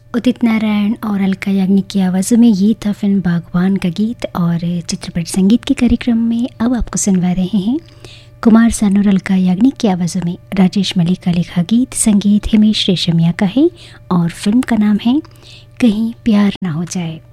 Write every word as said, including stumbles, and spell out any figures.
उदित नारायण और अलका याग्निक की आवाज़ों में ये था फिल्म बागवान का गीत। और चित्रपट संगीत के कार्यक्रम में अब आपको सुनवा रहे हैं कुमार सानू और अलका याग्निक की आवाज़ों में राजेश मलिक का लिखा गीत। संगीत हिमेश रेशमिया का है और फिल्म का नाम है कहीं प्यार ना हो जाए।